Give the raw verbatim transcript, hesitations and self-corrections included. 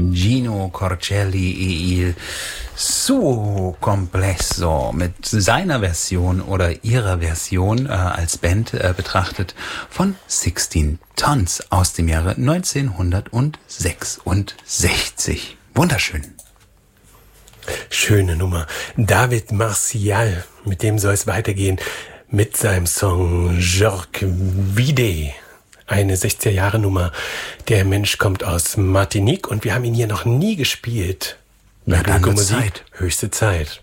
Gino Corcelli e il suo complesso mit seiner Version oder ihrer Version äh, als Band äh, betrachtet von sixteen Tons aus dem Jahre neunzehnhundertsechsundsechzig. Wunderschön. Schöne Nummer. David Martial, mit dem soll es weitergehen, mit seinem Song Jorque Vide. Eine sechziger-Jahre-Nummer. Der Mensch kommt aus Martinique und wir haben ihn hier noch nie gespielt. Na, dann wird's Zeit. Höchste Zeit.